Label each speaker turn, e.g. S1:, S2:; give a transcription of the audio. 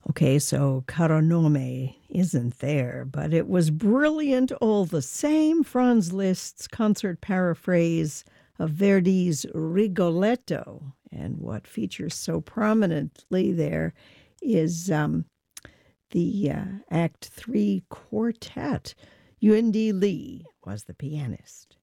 S1: Okay, so Caro Nome isn't there, but it was brilliant all the same. Franz Liszt's concert paraphrase of Verdi's Rigoletto. And what features so prominently there is the Act 3 quartet. Yuan Di Lee was the pianist.